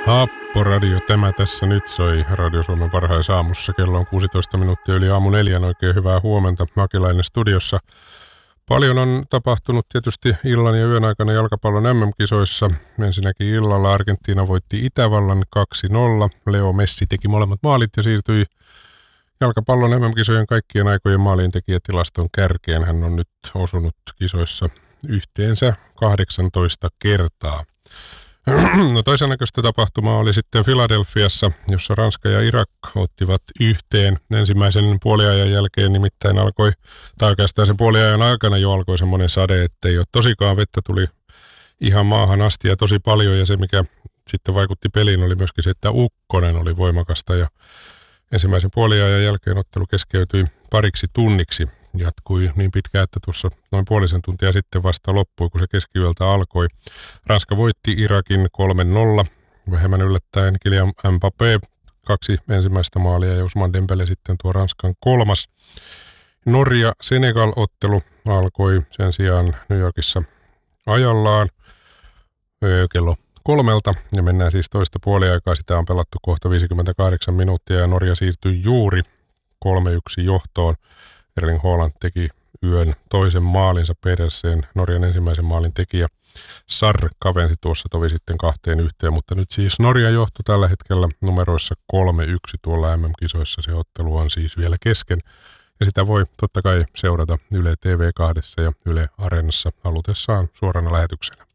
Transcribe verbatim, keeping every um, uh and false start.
Haapporadio, tämä tässä nyt soi Radio Suomen varhaisaamussa. Kello on kuusitoista minuuttia yli aamu neljän. Oikein hyvää huomenta. Mäkeläinen studiossa. Paljon on tapahtunut tietysti illan ja yön aikana jalkapallon äm äm-kisoissa. Ensinnäkin illalla Argentiina voitti Itävallan kaksi nolla. Leo Messi teki molemmat maalit ja siirtyi jalkapallon äm äm-kisojen kaikkien aikojen maalintekijätilaston kärkeen. Hän on nyt osunut kisoissa yhteensä kahdeksantoista kertaa. No toisen näköistä tapahtumaa oli sitten Filadelfiassa, jossa Ranska ja Irak ottivat yhteen ensimmäisen puoliajan jälkeen, nimittäin alkoi, tai oikeastaan sen puoliajan aikana jo alkoi semmoinen sade, ettei ole tosikaan, vettä tuli ihan maahan asti ja tosi paljon, ja se mikä sitten vaikutti peliin oli myöskin se, että ukkonen oli voimakasta, ja ensimmäisen puoliajan jälkeen ottelu keskeytyi pariksi tunniksi. Jatkui niin pitkään, että tuossa noin puolisen tuntia sitten vasta loppui, kun se keskiyöltä alkoi. Ranska voitti Irakin kolme nolla. Vähemmän yllättäen Kylian Mbappé kaksi ensimmäistä maalia ja Ousmane Dembele sitten tuo Ranskan kolmas. Norja-Senegal-ottelu alkoi sen sijaan New Yorkissa ajallaan kello kolmelta ja mennään siis toista puoliaikaa. Sitä on pelattu kohta viisikymmentäkahdeksan minuuttia ja Norja siirtyi juuri kolme yksi johtoon. Erling Haaland teki yön toisen maalinsa Pedersen, Norjan ensimmäisen maalin tekijä. Sarr kavensi tuossa tovi sitten kahteen yhteen, mutta nyt siis Norjan johto tällä hetkellä numeroissa kolme yksi tuolla äm äm-kisoissa. Se ottelu on siis vielä kesken ja sitä voi totta kai seurata Yle T V kaksi ja Yle Areenassa halutessaan suorana lähetyksenä.